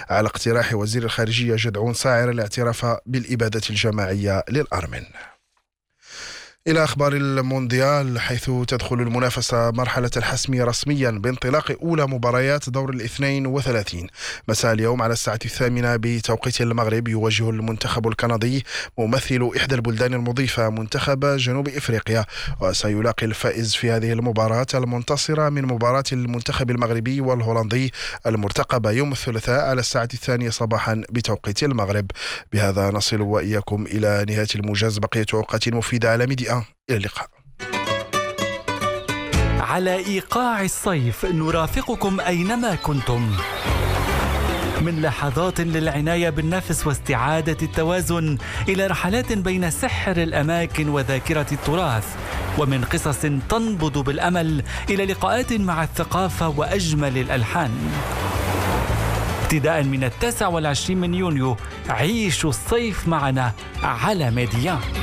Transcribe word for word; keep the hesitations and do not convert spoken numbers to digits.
على اقتراح وزير الخارجية جدعون صاعر الاعتراف بالإبادة الجماعية للأرمن. إلى أخبار المونديال، حيث تدخل المنافسة مرحلة الحسم رسميا بانطلاق أولى مباريات دور الاثنين وثلاثين. مساء اليوم على الساعة الثامنة بتوقيت المغرب يواجه المنتخب الكندي ممثل إحدى البلدان المضيفة منتخب جنوب إفريقيا، وسيلاقي الفائز في هذه المباراة المنتصرة من مباراة المنتخب المغربي والهولندي المرتقبة يوم الثلاثاء على الساعة الثانية صباحا بتوقيت المغرب. بهذا نصل وإياكم إلى نهاية الموجز. بقية أوقات مفيدة على ميديا. إلى اللقاء. على إيقاع الصيف نرافقكم أينما كنتم، من لحظات للعناية بالنفس واستعادة التوازن إلى رحلات بين سحر الأماكن وذاكرة التراث، ومن قصص تنبض بالأمل إلى لقاءات مع الثقافة وأجمل الألحان. ابتداء من التاسع والعشرين من يونيو عيشوا الصيف معنا على ميديا.